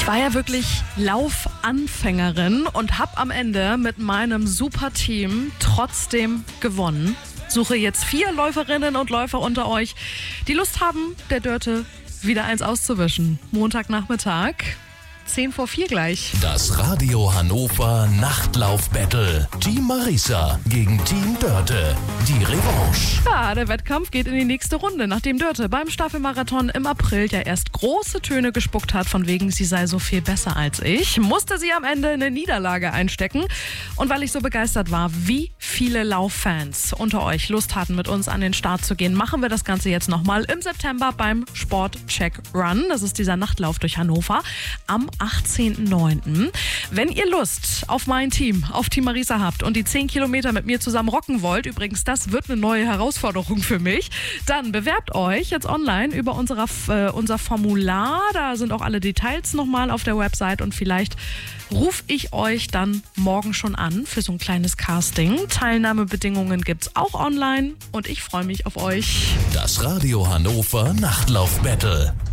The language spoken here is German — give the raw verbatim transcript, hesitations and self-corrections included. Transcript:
war ja wirklich Laufanfängerin und habe am Ende mit meinem super Team trotzdem gewonnen. Suche jetzt vier Läuferinnen und Läufer unter euch, die Lust haben, der Dörte wieder eins auszuwischen. Montagnachmittag, zehn vor vier gleich. Das Radio Hannover Nachtlauf-Battle. Team Marisa gegen Team Dörte. Die Revanche. Ja, der Wettkampf geht in die nächste Runde, nachdem Dörte beim Staffelmarathon im April ja erst große Töne gespuckt hat, von wegen sie sei so viel besser als ich, musste sie am Ende eine Niederlage einstecken. Und weil ich so begeistert war, wie viele Lauffans unter euch Lust hatten, mit uns an den Start zu gehen, machen wir das Ganze jetzt nochmal im September beim Sport-Check Run. Das ist dieser Nachtlauf durch Hannover am achtzehnten neunten Wenn ihr Lust auf mein Team, auf Team Marisa habt und die zehn Kilometer mit mir zusammen rocken wollt, übrigens, das wird eine neue Herausforderung für mich, dann bewerbt euch jetzt online über unsere, äh, unser Formular. Da sind auch alle Details nochmal auf der Website und vielleicht rufe ich euch dann morgen schon an für so ein kleines Casting. Teilnahmebedingungen gibt's auch online und ich freue mich auf euch. Das Radio Hannover Nachtlauf-Battle.